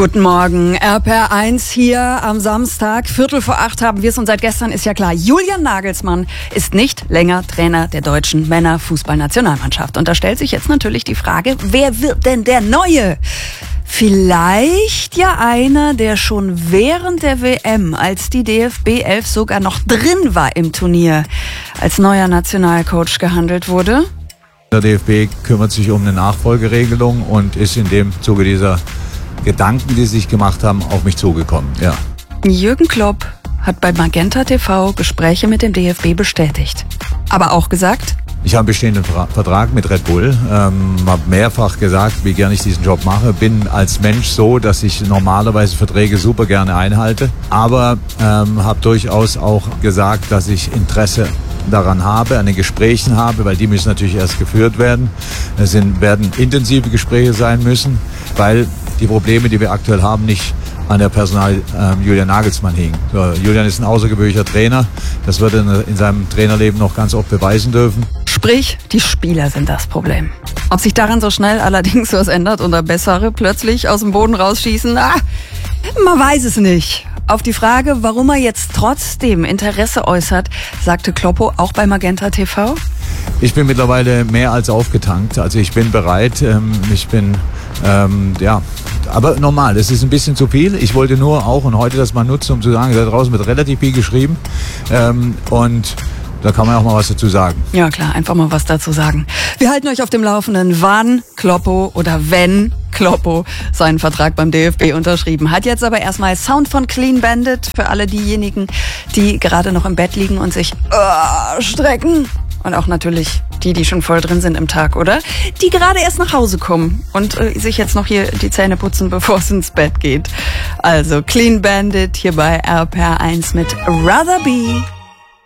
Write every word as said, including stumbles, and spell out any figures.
Guten Morgen, R P R eins hier am Samstag, Viertel vor acht haben wir es und seit gestern ist ja klar, Julian Nagelsmann ist nicht länger Trainer der deutschen Männerfußballnationalmannschaft. Und da stellt sich jetzt natürlich die Frage, wer wird denn der Neue? Vielleicht ja einer, der schon während der W M, als die D F B elf sogar noch drin war im Turnier, als neuer Nationalcoach gehandelt wurde. Der D F B kümmert sich um eine Nachfolgeregelung und ist in dem Zuge dieser Gedanken, die sie sich gemacht haben, auf mich zugekommen. Ja. Jürgen Klopp hat bei Magenta T V Gespräche mit dem D F B bestätigt. Aber auch gesagt, ich habe einen bestehenden Vertrag mit Red Bull, ähm, habe mehrfach gesagt, wie gerne ich diesen Job mache. Bin als Mensch so, dass ich normalerweise Verträge super gerne einhalte, aber ähm, habe durchaus auch gesagt, dass ich Interesse daran habe, an den Gesprächen habe, weil die müssen natürlich erst geführt werden. Es sind, werden intensive Gespräche sein müssen, weil die Probleme, die wir aktuell haben, nicht an der Personal äh, Julian Nagelsmann hingen. So, Julian ist ein außergewöhnlicher Trainer. Das wird er in seinem Trainerleben noch ganz oft beweisen dürfen. Sprich, die Spieler sind das Problem. Ob sich daran so schnell allerdings was ändert oder Bessere plötzlich aus dem Boden rausschießen, ah, man weiß es nicht. Auf die Frage, warum er jetzt trotzdem Interesse äußert, sagte Kloppo auch bei Magenta T V. Ich bin mittlerweile mehr als aufgetankt. Also ich bin bereit. Ähm, ich bin, ähm, ja, aber normal. Es ist ein bisschen zu viel. Ich wollte nur auch und heute das mal nutzen, um zu sagen, da draußen wird relativ viel geschrieben. Ähm, und da kann man auch mal was dazu sagen. Ja klar, einfach mal was dazu sagen. Wir halten euch auf dem Laufenden, wann Kloppo oder wenn Kloppo seinen Vertrag beim D F B unterschrieben hat. Jetzt aber erstmal Sound von Clean Bandit für alle diejenigen, die gerade noch im Bett liegen und sich uh, strecken. Und auch natürlich die, die schon voll drin sind im Tag, oder? Die gerade erst nach Hause kommen und äh, sich jetzt noch hier die Zähne putzen, bevor es ins Bett geht. Also Clean Bandit hier bei R P R eins mit Rather Be.